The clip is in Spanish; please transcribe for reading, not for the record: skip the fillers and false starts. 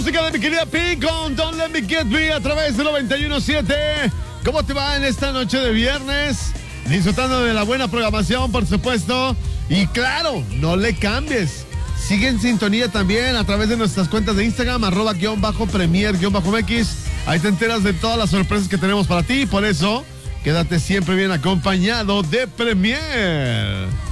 música de mi querida Pink con Don't Let Me Get Me a través de 91.7. ¿Cómo te va en esta noche de viernes? Disfrutando de la buena programación, por supuesto. Y claro, no le cambies. Sigue en sintonía también a través de nuestras cuentas de Instagram, @premier_mx. Ahí te enteras de todas las sorpresas que tenemos para ti. Por eso, quédate siempre bien acompañado de Premier.